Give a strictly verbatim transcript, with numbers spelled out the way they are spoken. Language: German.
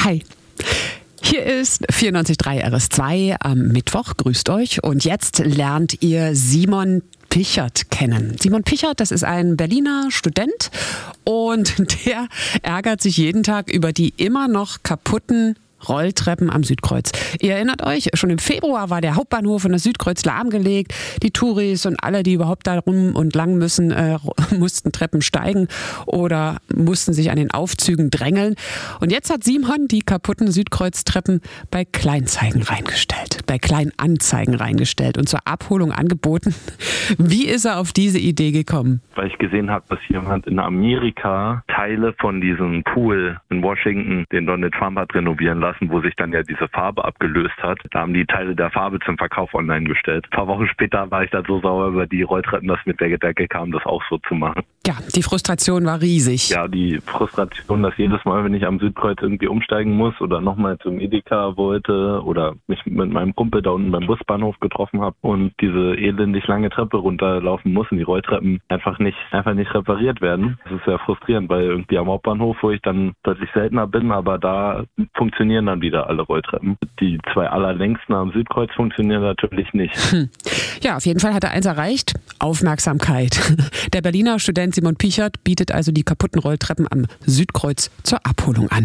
Hi. Hier ist vierundneunzig Komma drei R S zwei am Mittwoch. Grüßt euch. Und jetzt lernt ihr Simon Pichert kennen. Simon Pichert, das ist ein Berliner Student und der ärgert sich jeden Tag über die immer noch kaputten Rolltreppen am Südkreuz. Ihr erinnert euch, schon im Februar war der Hauptbahnhof und das Südkreuz lahmgelegt. Die Touris und alle, die überhaupt da rum und lang müssen, äh, mussten Treppen steigen oder mussten sich an den Aufzügen drängeln. Und jetzt hat Simon die kaputten Südkreuztreppen bei Kleinzeigen reingestellt, bei Kleinanzeigen reingestellt und zur Abholung angeboten. Wie ist er auf diese Idee gekommen? Weil ich gesehen habe, dass jemand in Amerika Teile von diesem Pool in Washington, den Donald Trump hat renovieren lassen, wo sich dann ja diese Farbe abgelöst hat. Da haben die Teile der Farbe zum Verkauf online gestellt. Ein paar Wochen später war ich dann so sauer über die Rolltreppen, dass mit der Gedanke kam, das auch so zu machen. Ja, die Frustration war riesig. Ja, die Frustration, dass jedes Mal, wenn ich am Südkreuz irgendwie umsteigen muss oder nochmal zum Edeka wollte oder mich mit meinem Kumpel da unten beim Busbahnhof getroffen habe und diese elendig lange Treppe runterlaufen muss und die Rolltreppen einfach nicht, einfach nicht repariert werden. Das ist sehr frustrierend, weil irgendwie am Hauptbahnhof, wo ich dann deutlich seltener bin, aber da funktionieren dann wieder alle Rolltreppen. Die zwei allerlängsten am Südkreuz funktionieren natürlich nicht. Hm. Ja, auf jeden Fall hat er eins erreicht: Aufmerksamkeit. Der Berliner Student Simon Pichert bietet also die kaputten Rolltreppen am Südkreuz zur Abholung an.